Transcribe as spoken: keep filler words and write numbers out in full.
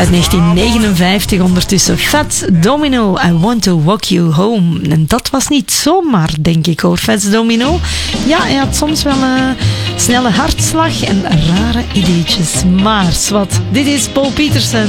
Uit negentien negenenvijftig ondertussen. Fats Domino, I Want to Walk You Home. En dat was niet zomaar, denk ik hoor, Fats Domino. Ja, hij had soms wel een snelle hartslag en rare ideetjes. Maar wat, dit is Paul Petersen.